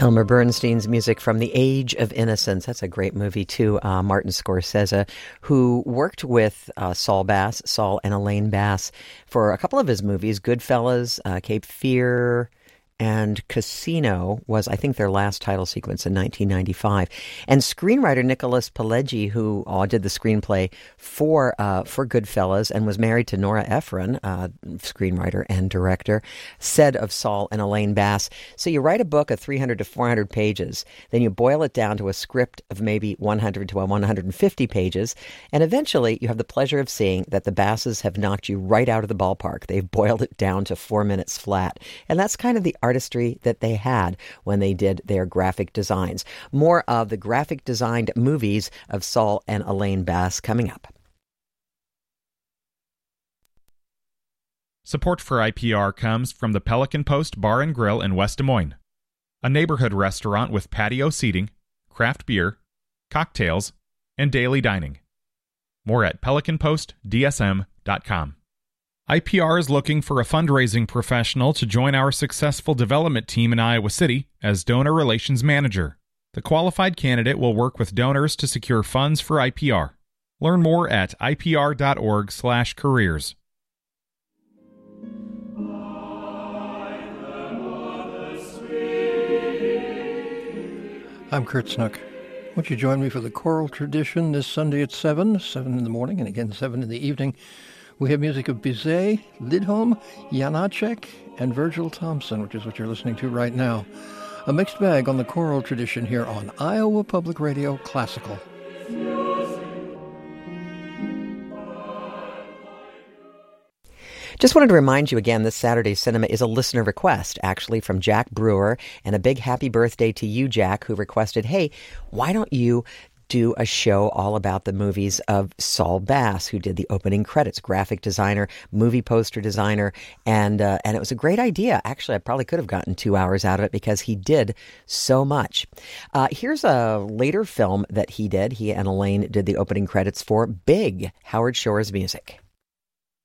Elmer Bernstein's music from The Age of Innocence. That's a great movie, too. Martin Scorsese, who worked with Saul and Elaine Bass for a couple of his movies, Goodfellas, Cape Fear, and Casino was, I think, their last title sequence in 1995. And screenwriter Nicholas Pileggi, who did the screenplay for Goodfellas and was married to Nora Ephron, screenwriter and director, said of Saul and Elaine Bass, so you write a book of 300 to 400 pages, then you boil it down to a script of maybe 100 to 150 pages, and eventually you have the pleasure of seeing that the Basses have knocked you right out of the ballpark. They've boiled it down to 4 minutes flat. And that's kind of the artistry that they had when they did their graphic designs. More of the graphic designed movies of Saul and Elaine Bass coming up. Support for IPR comes from the Pelican Post Bar and Grill in West Des Moines, a neighborhood restaurant with patio seating, craft beer, cocktails, and daily dining. More at pelicanpostdsm.com. IPR is looking for a fundraising professional to join our successful development team in Iowa City as donor relations manager. The qualified candidate will work with donors to secure funds for IPR. Learn more at ipr.org/careers. I'm Kurt Snook. Won't you join me for the choral tradition this Sunday at 7 in the morning, and again 7 in the evening. We have music of Bizet, Lidholm, Janacek, and Virgil Thompson, which is what you're listening to right now. A mixed bag on the choral tradition here on Iowa Public Radio Classical. Just wanted to remind you again, this Saturday's cinema is a listener request, actually, from Jack Brewer. And a big happy birthday to you, Jack, who requested, hey, why don't you do a show all about the movies of Saul Bass, who did the opening credits, graphic designer, movie poster designer, and it was a great idea. Actually, I probably could have gotten 2 hours out of it because he did so much. Here's a later film that he did. He and Elaine did the opening credits for Big, Howard Shore's music.